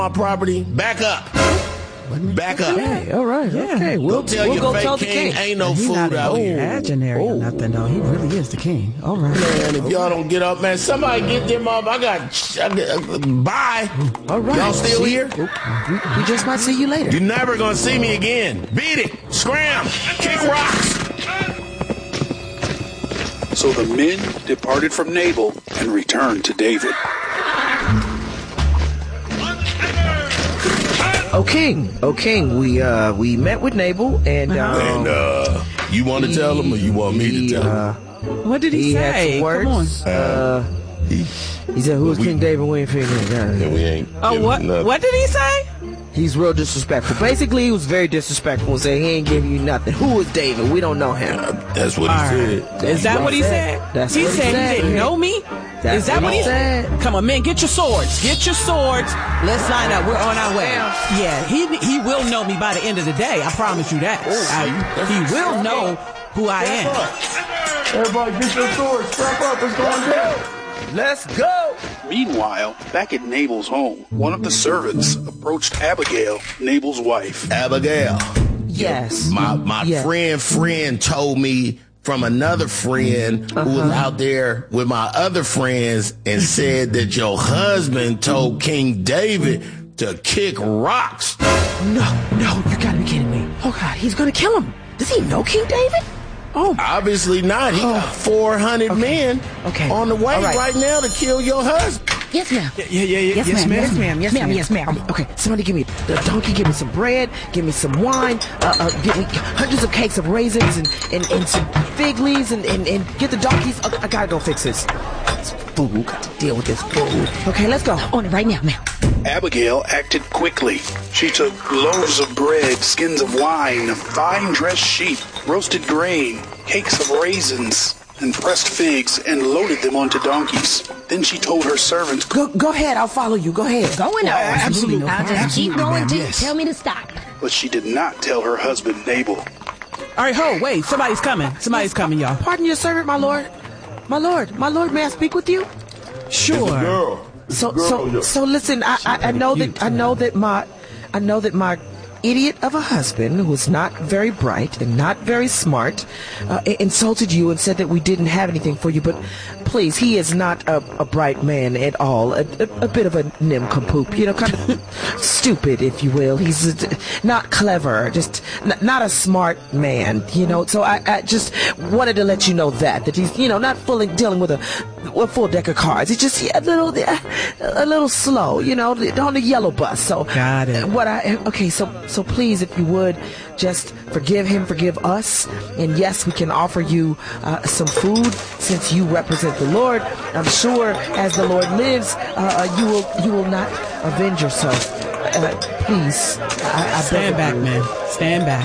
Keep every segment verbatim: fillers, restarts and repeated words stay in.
my property, back up. Back up. Okay, all right. Yeah. Okay, we'll, Go tell we'll your go fake tell the king, king. ain't no He's food not out an here. imaginary or Oh. nothing, though. He really is the king. All right. Man, if y'all don't get up, man, somebody get them up. I got, I got bye. All right. Y'all still See? here? We, we just might see you later. You're never gonna see me again. Beat it, scram, kick rocks. So the men departed from Nabal and returned to David. Oh, King. Oh, King. We uh we met with Nabal and um, And uh, you want to tell him, or you want me to he, tell him? uh, What did he, he had say? some words. Come on. Uh, He, he said, "Who is we- King David Winfield?" and we ain't. Oh, giving what? nothing. What did he say? He's real disrespectful. Basically, he was very disrespectful and said he ain't giving you nothing. Who is David? We don't know him. Uh, that's what he All right. said. Is that what he said? That's he what he said said. he didn't know me? That's Is that what what he he said. said? Come on, men, get your swords. Get your swords. Let's line up. We're on our way. Yeah, he he will know me by the end of the day. I promise you that. I, he will know who I am. Everybody, get your swords. Strap up. It's going down. Let's go. Meanwhile, back at Nabal's home, one of the servants approached Abigail, Nabal's wife. Abigail, Yes. my my Yeah. friend friend told me from another friend who was Uh-huh. out there with my other friends and said that your husband told King David to kick rocks. No, no, you gotta be kidding me. Oh God, he's gonna kill him. Does he know King David? Oh, Obviously not. He got four hundred men Okay. on the way All right. right now to kill your husband. Yes, ma'am. Yeah, yeah, yeah. Yes, ma'am. Yes, ma'am. Yes, ma'am. Yes, ma'am. okay. Somebody give me the donkey. Give me some bread. Give me some wine. Uh, uh, give me hundreds of cakes of raisins and, and, and some fig leaves and, and, and get the donkeys. Uh, I gotta go fix this. This fool. Got to deal with this fool. Okay, let's go. On it right now, ma'am. Abigail acted quickly. She took loaves of bread, skins of wine, fine dressed sheep, roasted grain, cakes of raisins, and pressed figs, and loaded them onto donkeys. Then she told her servants, Go, go ahead. I'll follow you. Go ahead. Going on. absolutely no I'll problem. just keep Absolutely, going ma'am, till you yes. tell me to stop. but she did not tell her husband Nabal. All right, ho, wait. Somebody's coming. Somebody's coming, y'all. Pardon your servant, my lord. My lord. My lord. May I speak with you? Sure. Girl. So, so, so listen. I, I, I know that I know that my, I know that my idiot of a husband who was not very bright and not very smart uh, i- insulted you and said that we didn't have anything for you. But please, he is not a, a bright man at all. A, a, a bit of a nincompoop, you know, kind of stupid, if you will. He's uh, not clever, just n- not a smart man, you know. So I, I just wanted to let you know that that he's, you know, not fully dealing with a, a full deck of cards. He's just yeah, a little, a little slow, you know, on the yellow bus. So Got it. what I okay, so so please, if you would, just forgive him, forgive us, and yes, we can offer you uh, some food since you represent the Lord. I'm sure, as the Lord lives, uh, you will you will not avenge yourself. Uh, please, I, I Stand beg back, of you. man. Stand back.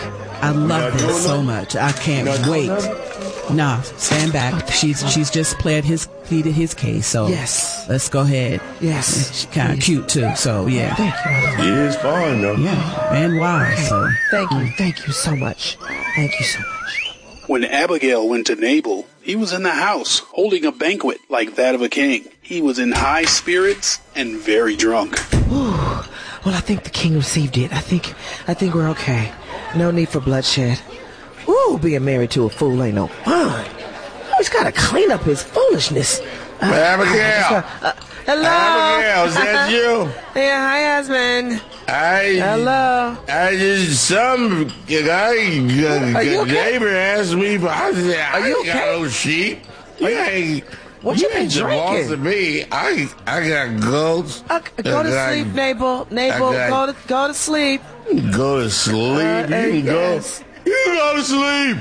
I love this so much. I can't wait. Nah, stand back. She's she's just pleaded his pleaded his case. So Yes. let's go ahead. Yes, She's kind of please. cute too. So yeah, Thank you, my Lord. It is fine though. yeah, and wise. So Thank you, thank you so much. Thank you so much. When Abigail went to Nabal, he was in the house, holding a banquet like that of a king. He was in high spirits and very drunk. Ooh, well, I think the king received it. I think, I think we're okay. No need for bloodshed. Ooh, being married to a fool ain't no fun. He's got to clean up his foolishness. Uh, Abigail. uh, hello. Abigail, is that you? Yeah, hi, husband. I, Hello. I just some guy, Are you okay? neighbor asked me, but I said, I Are you ain't got okay? no sheep. You ain't. What you been ain't the boss drinking? of me. I I got goats. Uh, go to I got- sleep, Nabal. Nabal, I got- go to go to sleep. Go to sleep. Uh, you uh, can yes. go. You can go to sleep.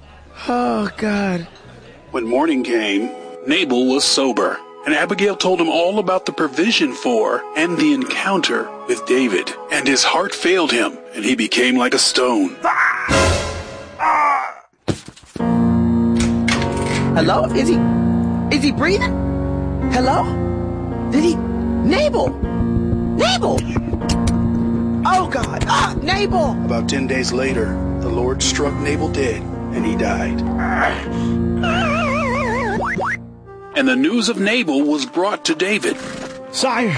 Oh God. When morning came, Nabal was sober, and Abigail told him all about the provision for and the encounter with David. And his heart failed him, and he became like a stone. Hello? Is he is he breathing? Hello? Did he Nabal? Nabal! Oh God! Ah, Nabal! About ten days later, the Lord struck Nabal dead, and he died. And the news of Nabal was brought to David. sire.